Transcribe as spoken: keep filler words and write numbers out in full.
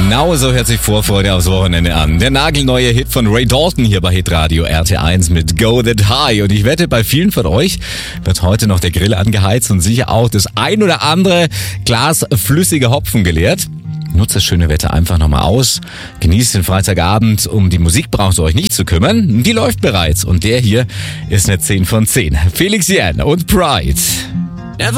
Genau so hört sich Vorfreude aufs Wochenende an. Der nagelneue Hit von Ray Dalton hier bei Hitradio R T eins mit Go That High. Und ich wette, bei vielen von euch wird heute noch der Grill angeheizt und sicher auch das ein oder andere Glas flüssiger Hopfen geleert. Nutzt das schöne Wetter einfach nochmal aus. Genießt den Freitagabend. Um die Musik braucht ihr euch nicht zu kümmern. Die läuft bereits. Und der hier ist eine zehn von zehn. Felix Jähn und Pride.